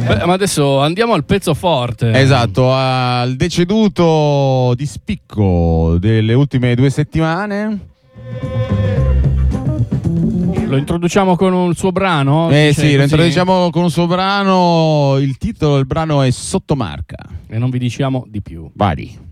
Beh, ma adesso andiamo al pezzo forte. Esatto, al deceduto di spicco delle ultime 2 settimane. Lo introduciamo con un suo brano? Sì, lo introduciamo con un suo brano. Il titolo del brano è Sottomarca. E non vi diciamo di più. Vai.